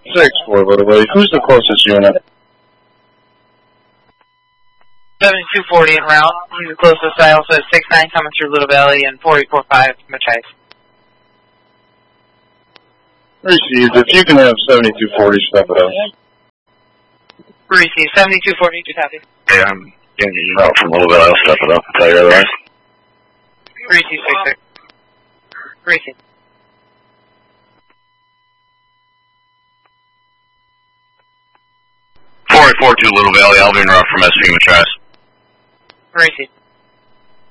6-4, Little Willie. Who's the closest unit? 7240 en route. He's the closest. I also have 69 coming through Little Valley and 4845 Machias. Received. If you can have 7240, step it up. Received. 7240, just happy. Yeah, I'm getting you out from Little Valley. I'll step it up and tell you otherwise. Received, 66. Received. Four 42 Little Valley. I'll be en route from SV Machias. Received.